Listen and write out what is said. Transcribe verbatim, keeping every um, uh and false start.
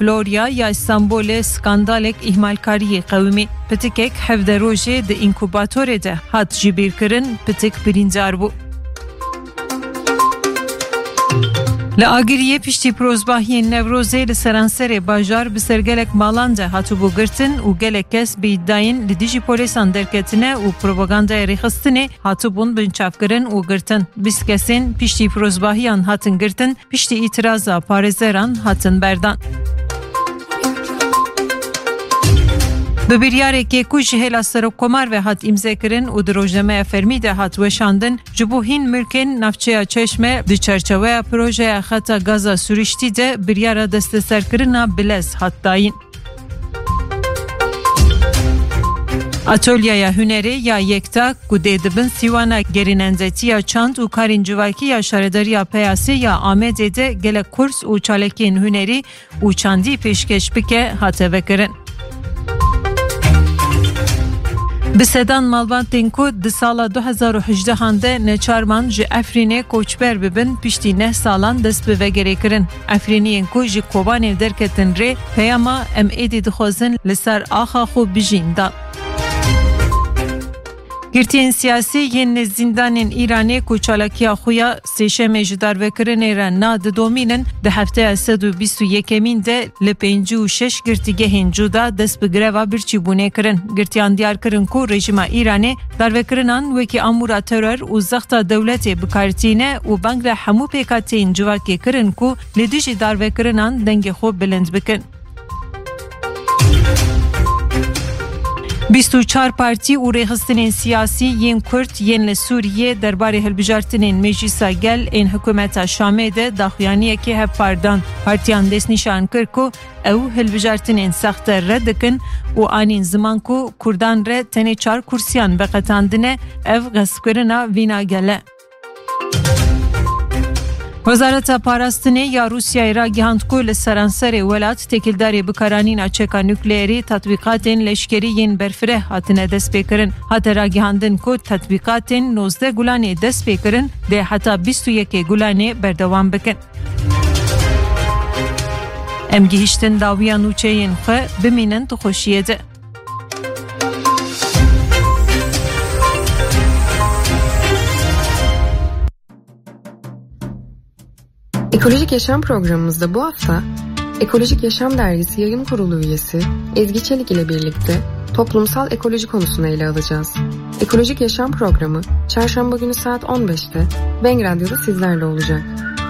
Florya ya İstanbul'e skandalek ihmalkariye kavmi. Pitikek hevde roje de inkubatore de hat jibir kirin pitik birincar bu. Le agiriye pişti prozbahiyen Nevrozê li seranserê bajar bi sergelek malan de hatu girtin û gelek kes bi iddiayên li dijî polîsan derketine û propagandaya rêxistinê hatibûn binçavkirin û girtin. Bîst kesên piştî prozbahiyan hatin girtin, piştî îtiraza parêzeran hatin berdan. Bi biryarekê ku ji hêla Serokkomar ve hat îmzêkirin û di rojnameya fermî de hat weşandin, ji bo hîn milkên navçeya Çeşme di çerçeveya projeya xeta gaza Sûrîştî de biryara desteserkirina bilez hat dayîn. Atölyaya hunerê ya yekta ku dê dibin sîwana gerînendetiya çand û karên civakî ya şaredariya peyasê ya Amedê de gelek kurs û çalekên hunerî û çandî pêşkeş bike hate vekirin. Bi sedan malbatên ku di sala du hezar û hejdehan de neçarman ji Efrînê koçber bibin piştî neh salan dest bi vegerê kirin. Efrîniyên ku ji Kobanê derketin rê peyama em êdî dixwazin li ser axa xwe bijîn da. Girtiyên siyasî yên li zindanên Îranê ku çalakiya xwe ya sêşemê ji darvekirinê re nadidomînin di hefteya sed û bîst û yekemîn de li pêncî û şeş girtîgehên cuda dest bi greva birçîbûnê kirin. Girtiyan diyar kirin ku rejima Îranê darvekirinan wekî amûra teror û zexta dewletê bikartîne û bang re hemû pêkateyên civakê kirin ku li dijî darvekirinan dengê xwe bilind bikin. bîst û çar partî û rêxistinên siyasî yên Kurd yên li Sûriyê derbarê hilbijartinên Meclîsa Gel ên hikûmeta Şamê de daxuyaniyekê hevpardan. Partiyan destnîşan kir ku ew hilbijartinên sexte red dikin û anîn ziman ku Kurdan re tenê çar kursiyan veqetandine ev gestkirina vîna gele. Wezareta Parastinê ya Rûsyayê ragihand ku li seranserê welat têkildarê bikaranîna çeka nukleerî tatbîqatên leşkerî yên berfireh hatine destpêkirin. Hate ragihandin ku tatbîqatên nozde gulanê destpêkirin dê heta bîst û yekê gulanê berdewam bikin. Em gihîştin dawiya nûçeyên xwe bimînin dixweşiyê de. Ekolojik Yaşam programımızda bu hafta Ekolojik Yaşam Dergisi Yayın Kurulu üyesi Ezgi Çelik ile birlikte toplumsal ekoloji konusunu ele alacağız. Ekolojik Yaşam programı çarşamba günü saat on beşte Bang Radyo'da sizlerle olacak.